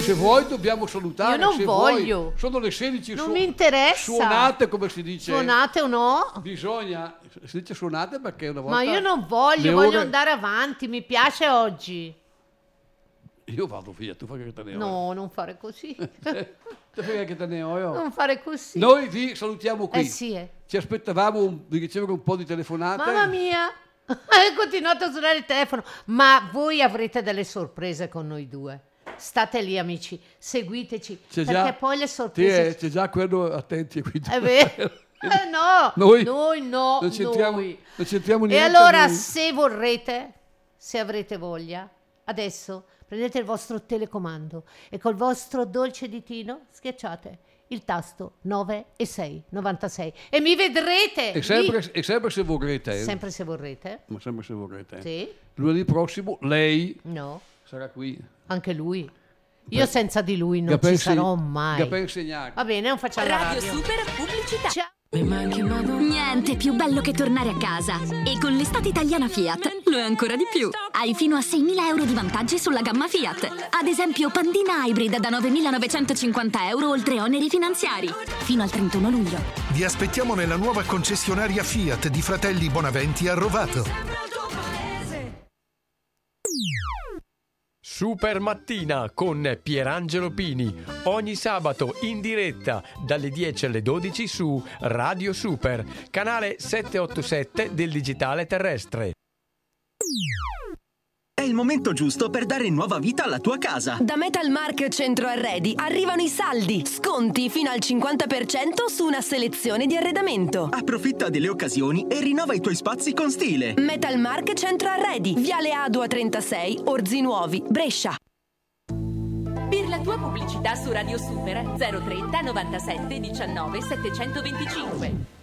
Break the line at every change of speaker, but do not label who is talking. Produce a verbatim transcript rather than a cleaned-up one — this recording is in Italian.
Se vuoi dobbiamo salutare.
Io non
se
voglio.
Vuoi. Sono le sedici.
Non
su-
mi interessa.
Suonate, come si dice.
Suonate o no?
Bisogna. Si dice suonate perché una volta.
Ma io non voglio,
le
voglio
ore-
andare avanti, mi piace oggi.
Io vado via, tu fai che te ne ho.
No, non fare così.
Te fai che te ne ho io.
Non fare così.
Noi vi salutiamo qui.
Eh sì, eh.
Ci aspettavamo un, vi ricevere un po' di telefonate.
Mamma mia, hai continuato a suonare il telefono. Ma voi avrete delle sorprese con noi due. State lì, amici, seguiteci.
C'è
perché
già,
poi le
sì,
sorprese...
eh, c'è già quello attenti qui.
È vero. Eh no,
Noi-
noi no,
non c'entriamo-
noi.
non c'entriamo
E
niente
allora,
noi.
se vorrete, se avrete voglia, adesso prendete il vostro telecomando e col vostro dolce ditino schiacciate il tasto nove e sei novantasei e mi vedrete.
E sempre,
lì.
e sempre se vorrete. eh.
Sempre se vorrete.
Ma sempre se vorrete.
Sì?
Lunedì prossimo lei
No,
sarà qui.
anche lui. Io senza di lui non
Che per
ci
inseg-
sarò mai.
che per insegnare.
Va bene, non facciamo la
Radio
radio.
Super Pubblicità.
Ciao.
Niente più bello che tornare a casa. E con l'estate italiana Fiat lo è ancora di più. Hai fino a seimila euro di vantaggi sulla gamma Fiat. Ad esempio Pandina Hybrid da novemilanovecentocinquanta euro oltre oneri finanziari. Fino al trentuno luglio.
Vi aspettiamo nella nuova concessionaria Fiat di Fratelli Bonaventi a Rovato.
Super Mattina con Pierangelo Pini, ogni sabato in diretta dalle dieci alle dodici su Radio Super, canale settecentottantasette del digitale terrestre.
È il momento giusto per dare nuova vita alla tua casa.
Da Metalmark Centro Arredi arrivano i saldi, sconti fino al cinquanta per cento su una selezione di arredamento.
Approfitta delle occasioni e rinnova i tuoi spazi con stile.
Metalmark Centro Arredi, Viale Adua trentasei, Orzinuovi, Brescia. Per la tua pubblicità su Radio Super zero trenta novantasette diciannove settecentoventicinque.